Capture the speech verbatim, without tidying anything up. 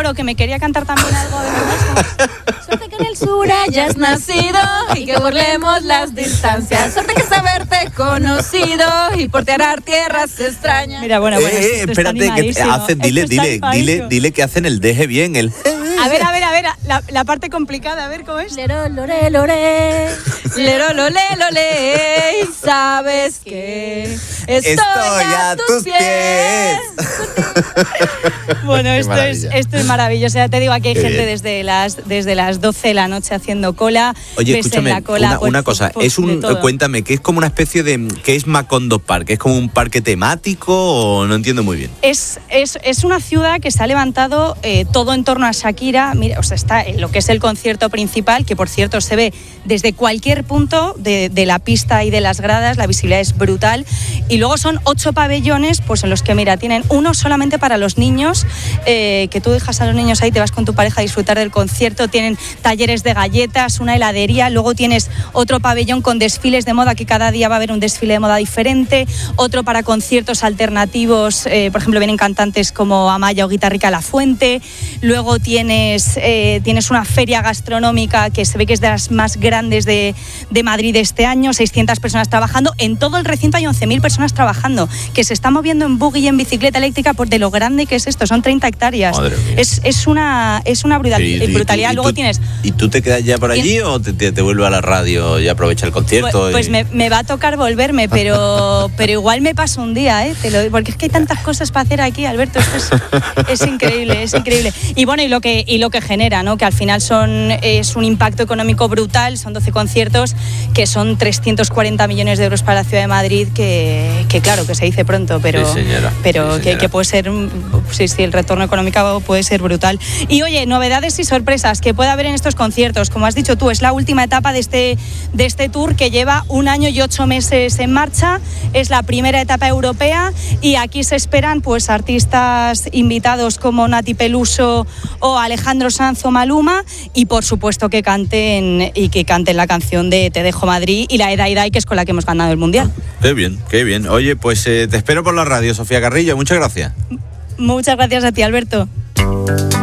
coro que me quería cantar también algo de verdad. Suerte que en el sur hayas nacido y que borremos las distancias. Suerte que saberte conocido y portear tierras extrañas. Mira, bueno, bueno, eh, esto espérate, está que te hacen, dile, dile, dile, dile que hacen el deje bien, el... A ver, a ver, a ver, la, la parte complicada, a ver cómo es. Lero, lore, lore. Lero, lole, lole. Y sabes que estoy, estoy a, a tus pies. pies. Bueno, esto es, esto es maravilloso. Ya te digo, aquí hay Qué gente bien. desde las desde las doce de la noche haciendo cola. Oye, ves escúchame, en la cola, una, pues, una cosa, pues, es un, cuéntame, ¿qué es como una especie de, qué es Macondo Park? ¿Es como un parque temático o no entiendo muy bien? Es, es, es una ciudad que se ha levantado eh, todo en torno a Shakira. Mira, o sea, está en lo que es el concierto principal, que por cierto se ve desde cualquier punto de, de la pista y de las gradas, la visibilidad es brutal. Y luego son ocho pabellones, pues en los que, mira, tienen uno solamente para los niños, eh, que tú dejas a los niños ahí, te vas con tu pareja a disfrutar del concierto, tienen talleres de galletas, una heladería, luego tienes otro pabellón con desfiles de moda, que cada día va a haber un desfile de moda diferente, otro para conciertos alternativos, eh, por ejemplo, vienen cantantes como Amaya o Guitarrica La Fuente, luego tienes, eh, tienes una feria gastronómica que se ve que es de las más grandes de, de Madrid este año, seiscientas personas trabajando, en todo el recinto hay once mil personas trabajando, que se está moviendo en buggy y en bicicleta eléctrica por de lo grande que es esto, son treinta hectáreas. Es, es una, es una brutal, sí, brutalidad. Y tú, Luego y tú, tienes... ¿Y tú te quedas ya por allí o te, te, te vuelves a la radio y aprovecha el concierto? Pues, pues y... me, me va a tocar volverme, pero, pero igual me paso un día, ¿eh? Te lo, porque es que hay tantas cosas para hacer aquí, Alberto, esto es, es increíble, es increíble. Y bueno, y lo que, y lo que genera, ¿no? Que al final son, es un impacto económico brutal, son doce conciertos, que son trescientos cuarenta millones de euros para la ciudad de Madrid, que, que claro, que se dice pronto, pero, sí, señora. pero sí, que, que puede ser, sí, sí, el retorno económico puede ser brutal. Y oye, novedades y sorpresas que puede haber en estos conciertos, como has dicho tú, es la última etapa de este, de este tour que lleva un año y ocho meses en marcha, es la primera etapa europea y aquí se esperan pues artistas invitados como Nati Peluso o Alejandro Sanz o Maluma y por supuesto que canten y que canten la canción de Te dejo Madrid y la de Dai Dai, que es con la que hemos ganado el Mundial. Qué bien, qué bien. Oye, pues eh, te espero por la radio, Sofía Carrillo, muchas gracias. Muchas gracias a ti, Alberto.